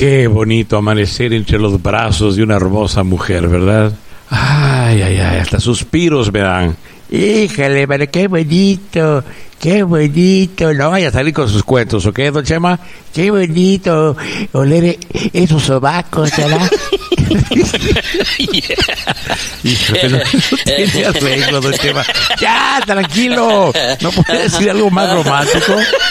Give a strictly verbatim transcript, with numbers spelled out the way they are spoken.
Qué bonito amanecer entre los brazos de una hermosa mujer, ¿verdad? Ay, ay, ay, hasta suspiros me dan. Híjole, pero qué bonito, qué bonito. No vaya a salir con sus cuentos, ¿ok, don Chema? Qué bonito oler esos sobacos, ¿verdad? Híjole, no, no tenías lengua, don Chema. Ya, tranquilo. ¿No puede decir algo más romántico?